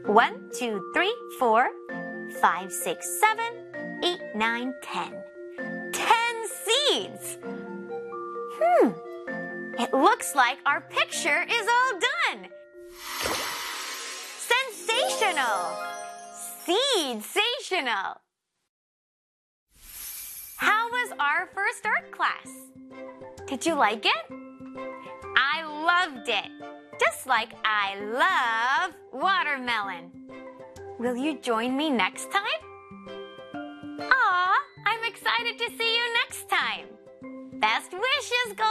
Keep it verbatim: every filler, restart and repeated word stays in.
One, two, three, four, five, six, seven, eight, nine, ten. Ten seeds! Hmm, it looks like our picture is all done. Sensational! Seed-sational! How was our first art class? Did you like it? I loved it, just like I love watermelon. Will you join me next time? Aw, I'm excited to see you next time. Best wishes,